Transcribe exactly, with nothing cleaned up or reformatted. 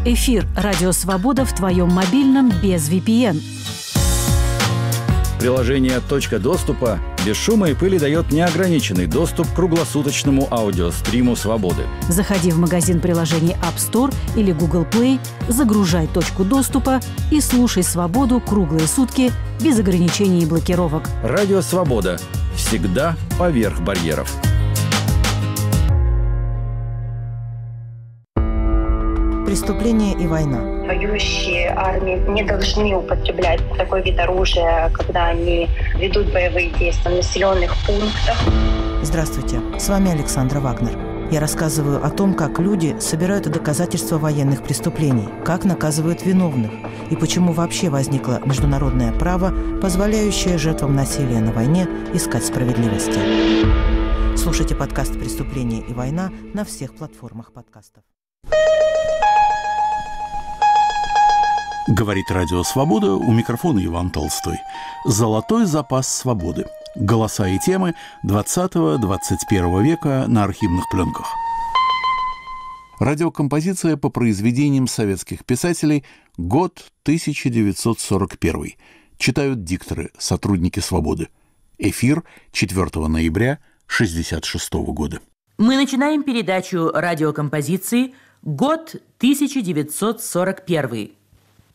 Эфир «Радио Свобода» в твоем мобильном без ви пи эн. Приложение «Точка доступа» без шума и пыли дает неограниченный доступ к круглосуточному аудиостриму «Свободы». Заходи в магазин приложений App Store или Google Play, загружай «Точку доступа» и слушай «Свободу» круглые сутки без ограничений и блокировок. Радио «Свобода». Всегда поверх барьеров. Преступление и война. Воюющие армии не должны употреблять такой вид оружия, когда они ведут боевые действия в населенных пунктах. Здравствуйте, с вами Александра Вагнер. Я рассказываю о том, как люди собирают доказательства военных преступлений, как наказывают виновных и почему вообще возникло международное право, позволяющее жертвам насилия на войне искать справедливости. Слушайте подкаст «Преступление и война» на всех платформах подкастов. Говорит Радио Свобода, у микрофона Иван Толстой. Золотой запас свободы. Голоса и темы двадцатого-двадцать первого века на архивных пленках. Радиокомпозиция по произведениям советских писателей, год тысяча девятьсот сорок первый. Читают дикторы, сотрудники «Свободы». Эфир четвёртого ноября шестьдесят шестого года. Мы начинаем передачу радиокомпозиции «Год тысяча девятьсот сорок первый».